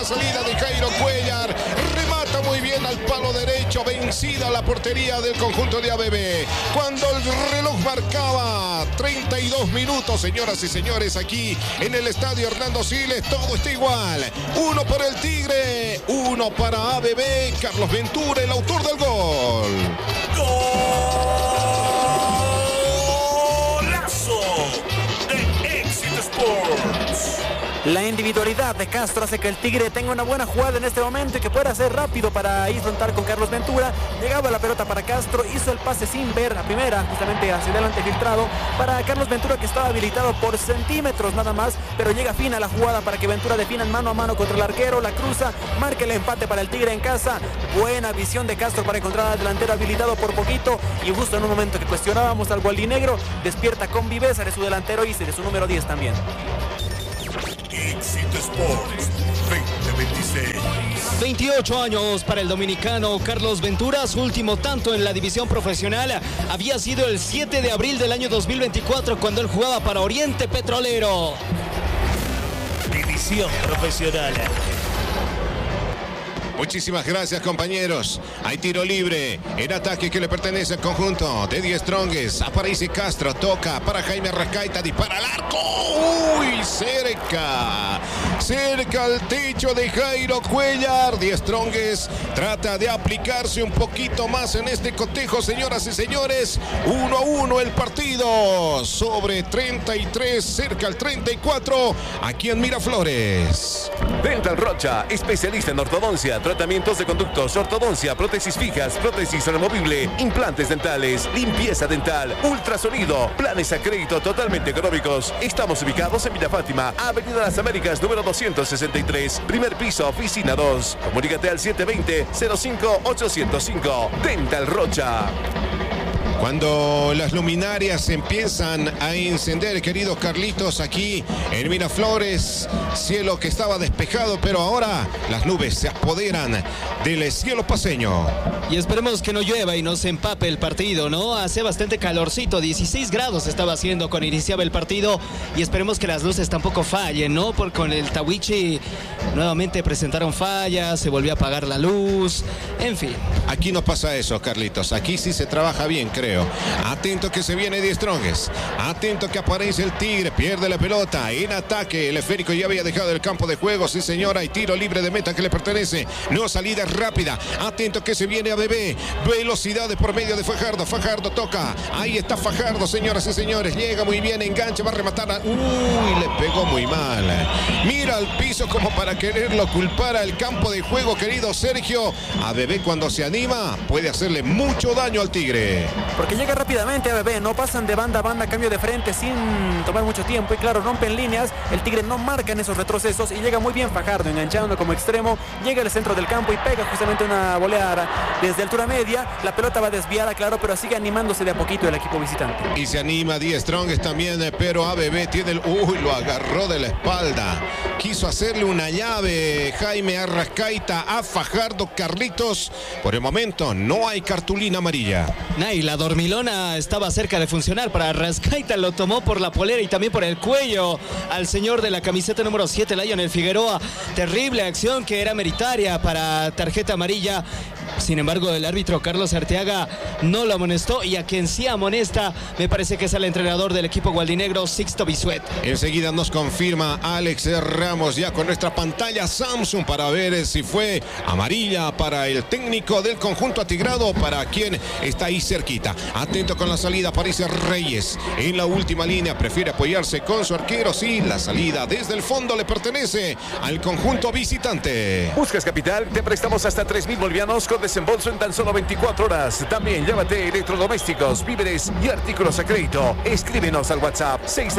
la salida de Jairo Cuellar. Remata muy bien al palo derecho. Vencida la portería del conjunto de ABB. Cuando el reloj marcaba 32 minutos, señoras y señores, aquí en el estadio Hernando Siles, todo está igual. 1 para el Tigre, 1 para ABB. Carlos Ventura, el autor del gol. ¡Golazo de Éxito Sports! La individualidad de Castro hace que el Tigre tenga una buena jugada en este momento y que pueda ser rápido para ir frontal con Carlos Ventura. Llegaba la pelota para Castro, hizo el pase sin ver, la primera justamente hacia adelante filtrado para Carlos Ventura, que estaba habilitado por centímetros nada más, pero llega fina la jugada para que Ventura defina mano a mano contra el arquero, la cruza, marca el empate para el Tigre en casa. Buena visión de Castro para encontrar al delantero habilitado por poquito, y justo en un momento que cuestionábamos al gualdinegro, despierta con viveza de su delantero y de su número 10 también. Éxito Sports 2026. 28 años para el dominicano Carlos Ventura. Su último tanto en la división profesional había sido el 7 de abril del año 2024, cuando él jugaba para Oriente Petrolero. División profesional. Muchísimas gracias, compañeros. Hay tiro libre en ataque que le pertenece al conjunto de Die Strongest. Aparece Castro, toca para Jaime Arrascaita, dispara al arco. ¡Uy! Cerca al techo de Jairo Cuellar. Die Strongest trata de aplicarse un poquito más en este cotejo, señoras y señores. 1-1 el partido sobre 33, cerca al 34, aquí en Miraflores. Dental Rocha, especialista en ortodoncia, tratamientos de conductos, ortodoncia, prótesis fijas, prótesis removible, implantes dentales, limpieza dental, ultrasonido, planes a crédito totalmente económicos. Estamos ubicados en Villa Fátima, Avenida Las Américas, número 263, primer piso, oficina 2. Comunícate al 720-05-805. Dental Rocha. Cuando las luminarias empiezan a encender, queridos Carlitos, aquí en Miraflores, cielo que estaba despejado, pero ahora las nubes se apoderan del cielo paceño. Y esperemos que no llueva y no se empape el partido, ¿no? Hace bastante calorcito, 16 grados estaba haciendo cuando iniciaba el partido, y esperemos que las luces tampoco fallen, ¿no? Porque con el Tawichi nuevamente presentaron fallas, se volvió a apagar la luz, en fin. Aquí no pasa eso, Carlitos, aquí sí se trabaja bien, creo. Atento que se viene Die Strongest. Atento que aparece el Tigre. Pierde la pelota en ataque. El esférico ya había dejado el campo de juego. Sí, señora. Y tiro libre de meta que le pertenece. No, salida rápida. Atento que se viene ABB. Velocidades por medio de Fajardo. Fajardo toca. Ahí está Fajardo, señoras y señores. Llega muy bien. Engancha. Va a rematar. Uy, le pegó muy mal. Mira al piso como para quererlo culpar al campo de juego, querido Sergio. ABB, cuando se anima, puede hacerle mucho daño al Tigre. Porque llega rápidamente ABB, no pasan de banda a banda, cambio de frente sin tomar mucho tiempo, y claro, rompen líneas. El Tigre no marca en esos retrocesos y llega muy bien Fajardo, enganchando como extremo, llega al centro del campo y pega justamente una volea desde altura media. La pelota va desviada, claro, pero sigue animándose de a poquito el equipo visitante. Y se anima Die Strongest también, pero ABB tiene el... Uy, lo agarró de la espalda. Quiso hacerle una llave Jaime Arrascaita a Fajardo. Carlitos, por el momento no hay cartulina amarilla. Y la dormilona estaba cerca de funcionar para Arrascaita, lo tomó por la polera y también por el cuello al señor de la camiseta número 7, Lionel Figueroa. Terrible acción que era meritaria para tarjeta amarilla. Sin embargo, el árbitro Carlos Arteaga no lo amonestó, y a quien sí amonesta me parece que es el entrenador del equipo gualdinegro, Sixto Bisuet. Enseguida nos confirma Alex Ramos ya con nuestra pantalla Samsung para ver si fue amarilla para el técnico del conjunto atigrado, para quien está ahí cerquita. Atento con la salida, aparece Reyes en la última línea, prefiere apoyarse con su arquero. Sí, la salida desde el fondo le pertenece al conjunto visitante. ¿Buscas capital? Te prestamos hasta 3,000 bolivianos con desembolso en tan solo 24 horas. También llévate electrodomésticos, víveres y artículos a crédito. Escríbenos al WhatsApp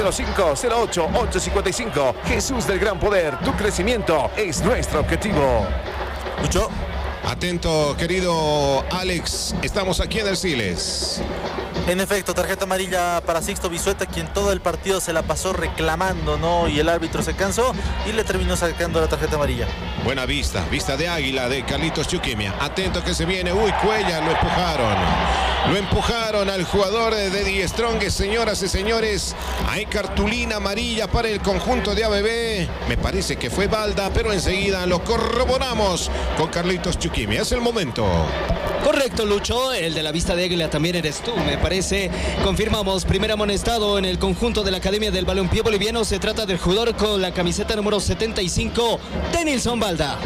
605-08-855. Jesús del Gran Poder, tu crecimiento es nuestro objetivo. Mucho. Atento, querido Alex, estamos aquí en el Siles. En efecto, tarjeta amarilla para Sixto Bisueta, quien todo el partido se la pasó reclamando, ¿no? Y el árbitro se cansó y le terminó sacando la tarjeta amarilla. Buena vista de águila de Carlitos Chuquimia. Atento que se viene. Uy, Cuellar, lo empujaron. Lo empujaron al jugador de Die Strongest, señoras y señores. Hay cartulina amarilla para el conjunto de ABB. Me parece que fue Balda, pero enseguida lo corroboramos con Carlitos Chuquimia. Es el momento. Correcto, Lucho, el de la vista de águila también eres tú, me parece. Confirmamos, primer amonestado en el conjunto de la Academia del Balompié Boliviano. Se trata del jugador con la camiseta número 75, Denilson Balda.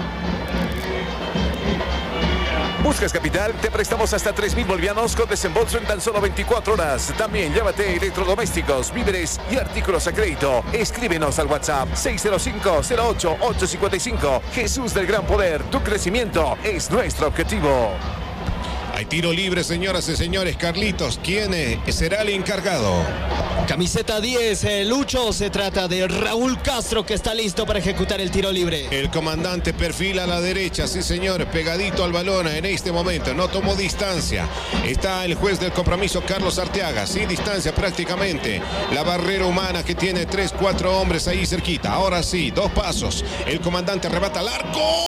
¿Buscas capital? Te prestamos hasta 3.000 bolivianos con desembolso en tan solo 24 horas. También llévate electrodomésticos, víveres y artículos a crédito. Escríbenos al WhatsApp 605-08-855. Jesús del Gran Poder, tu crecimiento es nuestro objetivo. Hay tiro libre, señoras y señores. Carlitos, ¿quién será el encargado? Camiseta 10, Lucho, se trata de Raúl Castro, que está listo para ejecutar el tiro libre. El comandante perfila a la derecha, sí señor, pegadito al balón en este momento, no tomó distancia. Está el juez del compromiso, Carlos Arteaga, sin distancia prácticamente. La barrera humana que tiene 3, 4 hombres ahí cerquita. Ahora sí, 2 pasos. El comandante arrebata al arco.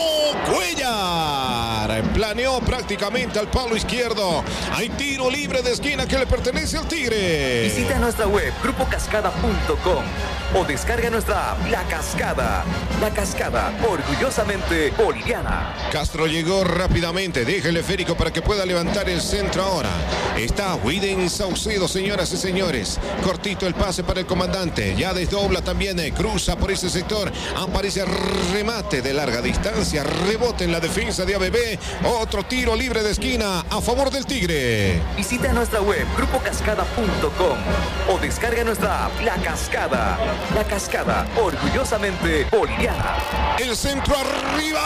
Cuellar planeó prácticamente al palo izquierdo. Hay tiro libre de esquina que le pertenece al Tigre. Visita nuestra web grupocascada.com o descarga nuestra app La Cascada. La Cascada, orgullosamente boliviana. Castro llegó rápidamente, deja el esférico para que pueda levantar el centro ahora. Está Widen Saucedo, señoras y señores. Cortito el pase para el comandante. Ya desdobla también, cruza por ese sector. Aparece remate de larga distancia. Rebote en la defensa de ABB. Otro tiro libre de esquina a favor del Tigre. Visita nuestra web grupocascada.com o descarga nuestra app La Cascada. La Cascada, orgullosamente boliviana. El centro arriba.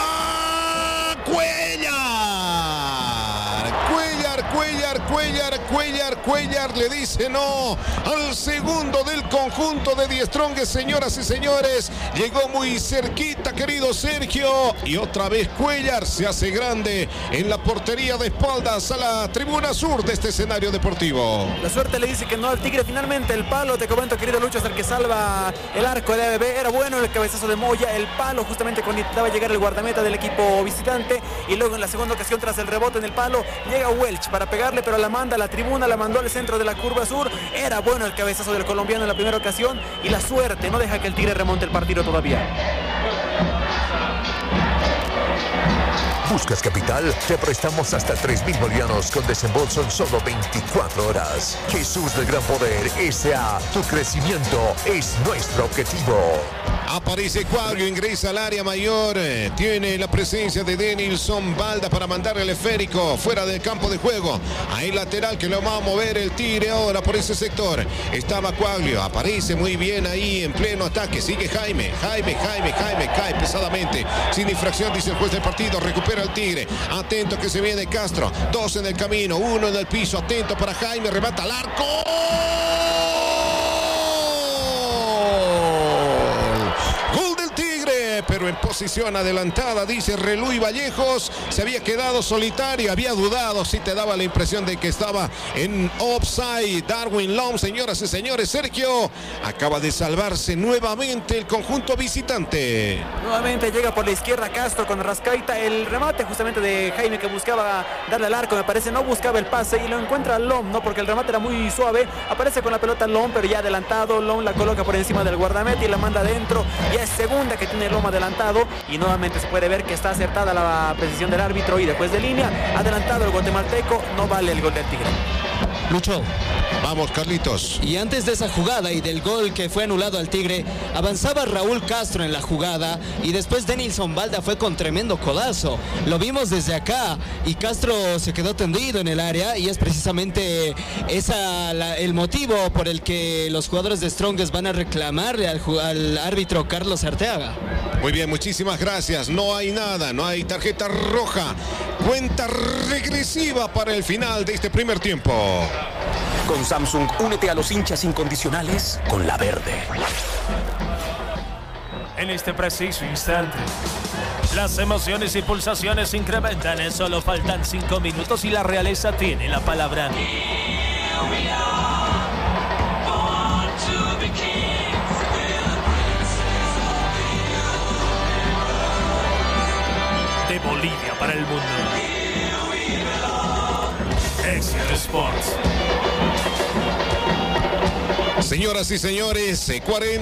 Cuellar le dice no al segundo del conjunto de Die Strongest, señoras y señores. Llegó muy cerquita, querido Sergio, y otra vez Cuellar se hace grande en la portería de espaldas a la tribuna sur de este escenario deportivo. La suerte le dice que no al Tigre. Finalmente el palo, te comento, querido Lucho, es el que salva el arco de ABB. Era bueno el cabezazo de Moya, el palo justamente cuando intentaba llegar el guardameta del equipo visitante, y luego en la segunda ocasión, tras el rebote en el palo, llega Welch para pegarle, pero la manda a la tribuna, la mandó al centro de la curva sur. Era bueno el cabezazo del colombiano en la primera ocasión, y la suerte no deja que el Tigre remonte el partido todavía. ¿Buscas capital? Te prestamos hasta 3.000 bolivianos con desembolso en solo 24 horas. Jesús del Gran Poder S.A. Tu crecimiento es nuestro objetivo. Aparece Cuadro, ingresa al área mayor. Tiene la presencia de Denilson Balda para mandar el esférico fuera del campo de juego. Ahí lateral que lo va a mover el Tigre ahora por ese sector. Estaba Cuaglio, aparece muy bien ahí en pleno ataque. Sigue Jaime, cae pesadamente. Sin infracción, dice el juez del partido. Recupera el Tigre. Atento que se viene Castro. 2 en el camino, 1 en el piso. Atento para Jaime, remata al arco. Pero en posición adelantada, dice Reluy Vallejos. Se había quedado solitario, había dudado. Sí te daba la impresión de que estaba en offside. Darwin Lom, señoras y señores. Sergio acaba de salvarse nuevamente el conjunto visitante. Nuevamente llega por la izquierda Castro con Rascaita. El remate justamente de Jaime, que buscaba darle al arco, me parece, no buscaba el pase, y lo encuentra Lom, ¿no? Porque el remate era muy suave. Aparece con la pelota Lom, pero ya adelantado. Lom la coloca por encima del guardameta y la manda adentro. Ya es segunda que tiene Lom adelantado, y nuevamente se puede ver que está acertada la precisión del árbitro, y después de línea, adelantado el guatemalteco, no vale el gol del Tigre. Lucho. Vamos, Carlitos. Y antes de esa jugada y del gol que fue anulado al Tigre, avanzaba Raúl Castro en la jugada, y después Denilson Balda fue con tremendo codazo. Lo vimos desde acá y Castro se quedó tendido en el área, y es precisamente el motivo por el que los jugadores de Strongest van a reclamarle al árbitro Carlos Arteaga. Muy bien, muchísimas gracias. No hay nada, no hay tarjeta roja. Cuenta regresiva para el final de este primer tiempo. Con Samsung, únete a los hinchas incondicionales con la verde. En este preciso instante, Las emociones y pulsaciones se incrementan. Solo faltan 5 minutos y la realeza tiene la palabra. De Bolivia para el mundo. Éxito Sports. Señoras y señores,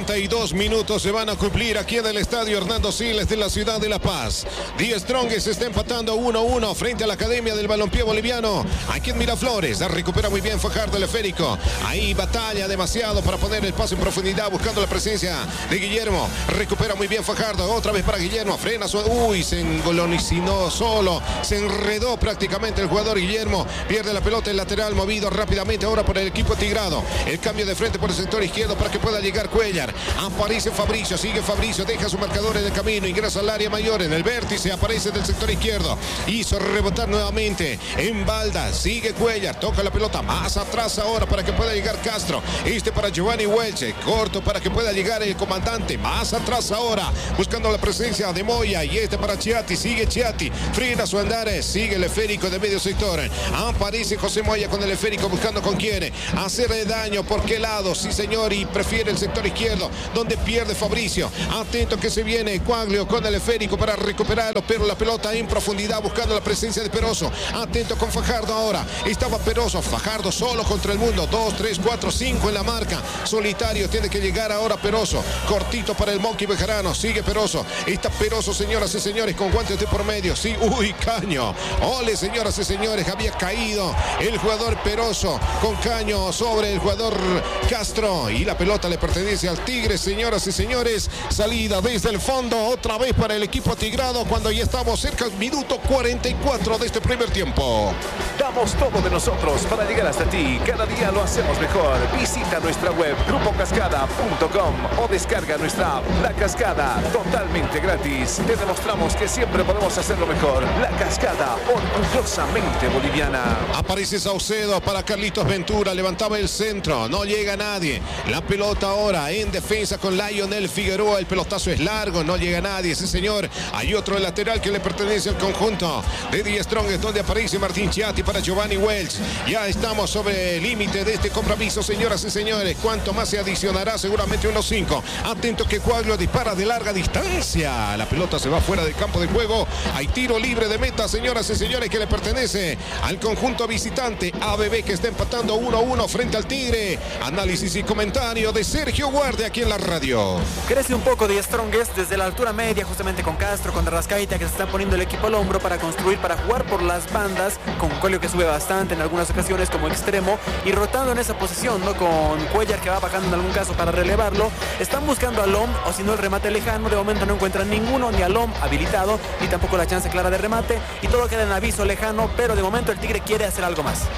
42 minutos se van a cumplir aquí en el estadio Hernando Siles de la ciudad de La Paz. Die Strongest está empatando 1-1 frente a la Academia del Balompié Boliviano. Aquí en Miraflores, la recupera muy bien Fajardo el esférico. Ahí batalla demasiado para poner el paso en profundidad, buscando la presencia de Guillermo. Recupera muy bien Fajardo, otra vez para Guillermo. Frena su... Uy, se engolonicinó solo. Se enredó prácticamente el jugador Guillermo. Pierde la pelota el lateral, movido rápidamente ahora por el equipo tigrado. El cambio de frente por el sector izquierdo para que pueda llegar Cuellar. Aparece Fabricio, sigue Fabricio, deja su marcador en el camino, ingresa al área mayor, en el vértice, aparece del sector izquierdo. Hizo rebotar nuevamente en Balda, sigue Cuellar, toca la pelota más atrás ahora para que pueda llegar Castro. Este para Giovanni Welche, corto para que pueda llegar el comandante, más atrás ahora, buscando la presencia de Moya, y este para Chiatti, sigue Chiatti, frena su andar, sigue el esférico de medio sector. Aparece José Moya con el esférico, buscando con quién hacerle daño, por qué lado. Sí, señor, y prefiere el sector izquierdo, donde pierde Fabricio. Atento que se viene Quaglio con el esférico para recuperarlo, pero la pelota en profundidad, buscando la presencia de Peroso. Atento con Fajardo ahora. Estaba Peroso, Fajardo solo contra el mundo. 2, 3, 4, 5 en la marca. Solitario, tiene que llegar ahora Peroso. Cortito para el Monkey Bejarano. Sigue Peroso. Está Peroso, señoras y señores, con guantes de por medio. Sí, uy, caño. Ole, señoras y señores, había caído el jugador Peroso con caño sobre el jugador Castro, y la pelota le pertenece al Tigre, señoras y señores. Salida desde el fondo, otra vez para el equipo tigrado, cuando ya estamos cerca del minuto 44 de este primer tiempo. Damos todo de nosotros para llegar hasta ti. Cada día lo hacemos mejor. Visita nuestra web grupocascada.com o descarga nuestra app La Cascada, totalmente gratis. Te demostramos que siempre podemos hacerlo mejor. La Cascada, orgullosamente boliviana. Aparece Saucedo para Carlitos Ventura, levantaba el centro, no llega nadie. La pelota ahora en defensa con Lionel Figueroa. El pelotazo es largo, no llega nadie. Sí, señor. Hay otro lateral que le pertenece al conjunto de Die Strongest, donde aparece Martín Chiatti para Giovanni Welch. Ya estamos sobre el límite de este compromiso, señoras y señores. ¿Cuánto más se adicionará? Seguramente unos 5. Atento que Quaglio dispara de larga distancia. La pelota se va fuera del campo de juego. Hay tiro libre de meta, señoras y señores, que le pertenece al conjunto visitante. ABB, que está empatando 1-1 frente al Tigre. Análisis y comentario de Sergio Guardia aquí en la radio. Crece un poco Die Strongest desde la altura media, justamente con Castro, con Rascaita, que se está poniendo el equipo al hombro para construir, para jugar por las bandas, con Cuello que sube bastante en algunas ocasiones como extremo, y rotando en esa posición, ¿no? Con Cuellar que va bajando en algún caso para relevarlo. Están buscando a Lom, o si no el remate lejano. De momento no encuentran ninguno, ni a Lom habilitado, ni tampoco la chance clara de remate, y todo queda en aviso lejano, pero de momento el Tigre quiere hacer algo más.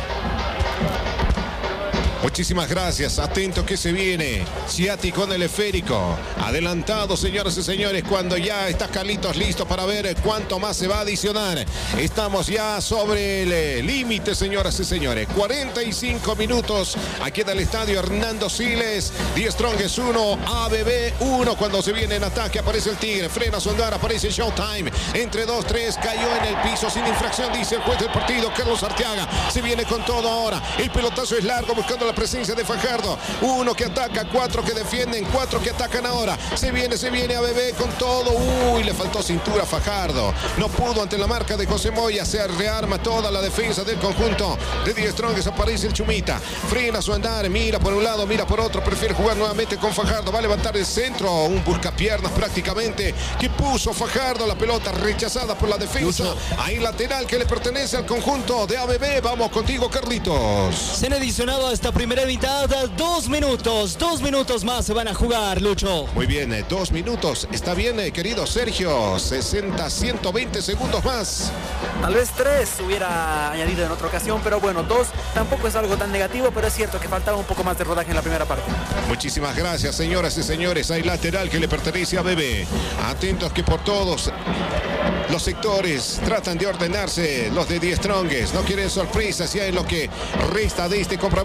Muchísimas gracias. Atento que se viene Chiatti con el esférico. Adelantado, señoras y señores, cuando ya está Carlitos listo para ver cuánto más se va a adicionar. Estamos ya sobre el límite, señoras y señores. 45 minutos aquí en el estadio Hernando Siles. Die Strongest 1, ABB 1. Cuando se viene en ataque aparece el Tigre. Frena su andar, aparece Showtime. Entre 2, 3, cayó en el piso sin infracción, dice el juez del partido, Carlos Arteaga. Se viene con todo ahora. El pelotazo es largo, buscando la presencia de Fajardo. 1 que ataca, 4 que defienden, 4 que atacan ahora. Se viene ABB con todo. Uy, le faltó cintura a Fajardo. No pudo ante la marca de José Moya. Se rearma toda la defensa del conjunto de Die Strongest. Aparece el Chumita. Frena su andar, mira por un lado, mira por otro. Prefiere jugar nuevamente con Fajardo. Va a levantar el centro. Un buscapiernas prácticamente que puso Fajardo. La pelota rechazada por la defensa. Hay lateral que le pertenece al conjunto de ABB. Vamos contigo, Carlitos. Se han adicionado a esta primera mitad 2 minutos. 2 minutos más se van a jugar, Lucho. Muy bien, 2 minutos. Está bien, querido Sergio. 60, 120 segundos más. Tal vez 3 hubiera añadido en otra ocasión, pero bueno, 2 tampoco es algo tan negativo, pero es cierto que faltaba un poco más de rodaje en la primera parte. Muchísimas gracias, señoras y señores. Hay lateral que le pertenece a ABB. Atentos que por todos los sectores tratan de ordenarse los de Die Strongest. No quieren sorpresas ya en lo que resta de este compromiso. Me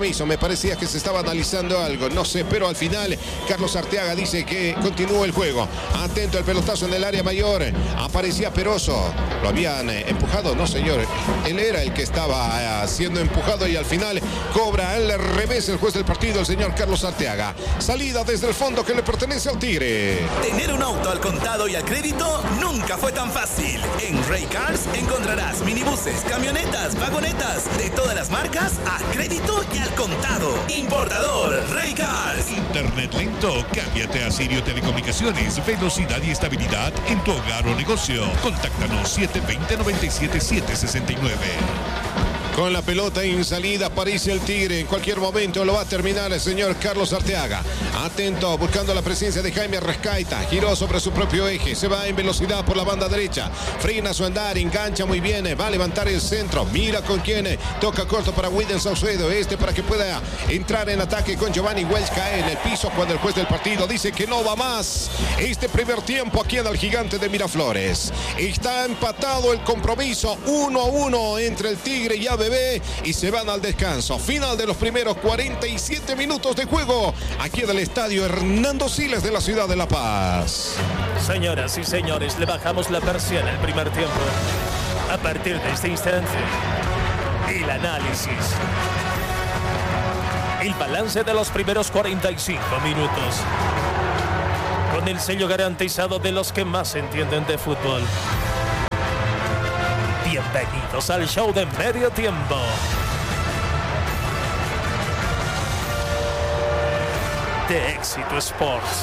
parecía que se estaba analizando algo, no sé, pero al final Carlos Arteaga dice que continúa el juego. Atento al pelotazo en el área mayor, aparecía Peroso, lo habían empujado, no señor, él era el que estaba siendo empujado y al final cobra al revés el juez del partido, el señor Carlos Arteaga. Salida desde el fondo que le pertenece al Tigre. Tener un auto al contado y al crédito nunca fue tan fácil. En Ray Cars encontrarás minibuses, camionetas, vagonetas de todas las marcas a crédito y al contado. Importador Ray Cars. Internet lento, cámbiate a Sirio Telecomunicaciones. Velocidad y estabilidad en tu hogar o negocio. Contáctanos 720-97-769. Con la pelota en salida aparece el Tigre. En cualquier momento lo va a terminar el señor Carlos Arteaga. Atento, buscando la presencia de Jaime Arrascaita. Giró sobre su propio eje. Se va en velocidad por la banda derecha. Frena su andar, engancha muy bien. Va a levantar el centro. Mira con quién. Toca corto para Wilden Saucedo. Para que pueda entrar en ataque con Giovanni Welch. Cae en el piso cuando el juez del partido dice que no va más. Este primer tiempo aquí en el Gigante de Miraflores. Está empatado el compromiso 1-1 entre el Tigre y ABB. Y se van al descanso. Final de los primeros 47 minutos de juego aquí en el estadio Hernando Siles de la ciudad de La Paz. Señoras y señores, le bajamos la persiana el primer tiempo. A partir de este instante, el análisis. El balance de los primeros 45 minutos. Con el sello garantizado de los que más entienden de fútbol. Bienvenidos al show de medio tiempo. De Éxito Sports.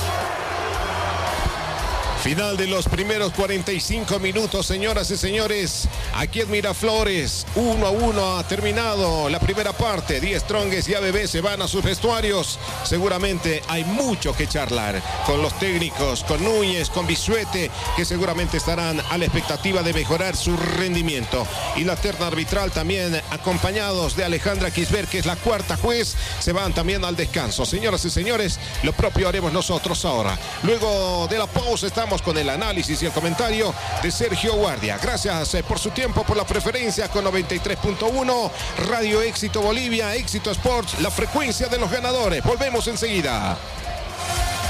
Final de los primeros 45 minutos, señoras y señores, aquí en Miraflores, 1-1 ha terminado la primera parte. Die Strongest y ABB se van a sus vestuarios. Seguramente hay mucho que charlar con los técnicos, con Núñez, con Bisuete, que seguramente estarán a la expectativa de mejorar su rendimiento. Y la terna arbitral también, acompañados de Alejandra Quisber, que es la cuarta juez, se van también al descanso. Señoras y señores, lo propio haremos nosotros ahora. Luego de la pausa estamos con el análisis y el comentario de Sergio Guardia. Gracias por su tiempo, por la preferencia con 93.1 Radio Éxito Bolivia, Éxito Sports, la frecuencia de los ganadores. Volvemos enseguida.